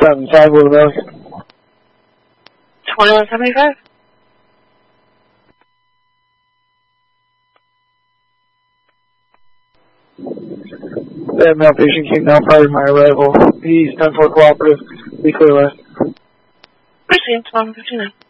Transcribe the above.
2175 will know. 2175? That male patient came down prior to my arrival. He's 10-4 cooperative. Be clear left. Proceed, 1259.